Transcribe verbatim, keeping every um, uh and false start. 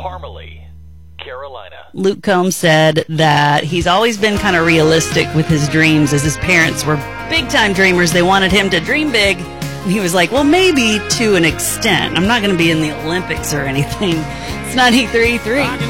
Parmalee, Carolina. Luke Combs said that he's always been kind of realistic with his dreams, as his parents were big-time dreamers. They wanted him to dream big. And he was like, well, maybe to an extent. I'm not going to be in the Olympics or anything. It's ninety-three point three.